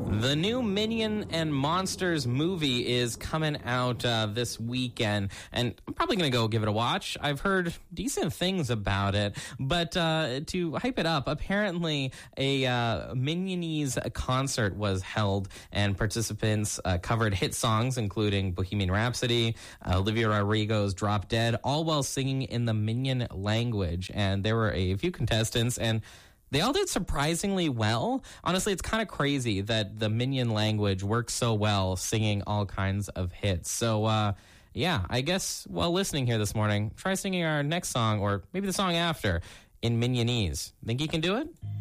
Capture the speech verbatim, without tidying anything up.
The new Minion and Monsters movie is coming out uh, this weekend, and I'm probably going to go give it a watch. I've heard decent things about it, but uh, to hype it up, apparently a uh, Minionese concert was held, and participants uh, covered hit songs including Bohemian Rhapsody, uh, Olivia Rodrigo's Drop Dead, all while singing in the Minion language. And there were a few contestants, and they all did surprisingly well. Honestly, it's kind of crazy that the Minion language works so well singing all kinds of hits. So, uh, yeah, I guess while listening here this morning, try singing our next song, or maybe the song after, in Minionese. Think you can do it?